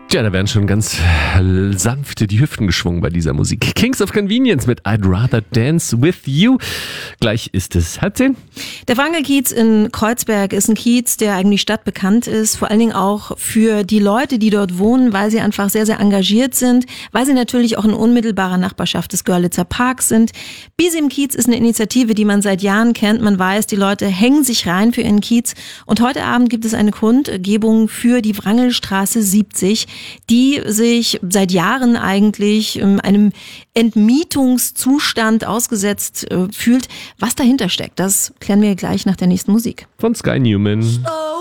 Ja, da werden schon ganz sanfte die Hüften geschwungen bei dieser Musik. Kings of Convenience mit I'd Rather Dance With You. Gleich ist es 9:30. Der Wrangelkiez in Kreuzberg ist ein Kiez, der eigentlich stadtbekannt ist, vor allen Dingen auch für die Leute, die dort wohnen, weil sie einfach sehr, sehr engagiert sind, weil sie natürlich auch in unmittelbarer Nachbarschaft des Görlitzer Parks sind. Busy im Kiez ist eine Initiative, die man seit Jahren kennt. Man weiß, die Leute hängen sich rein für ihren Kiez. Und heute Abend gibt es eine Kundgebung für die Wrangelstraße 70, die sich seit Jahren eigentlich einem Entmietungszustand ausgesetzt fühlt. Was dahinter steckt, das klären wir gleich nach der nächsten Musik. Von Sky Newman.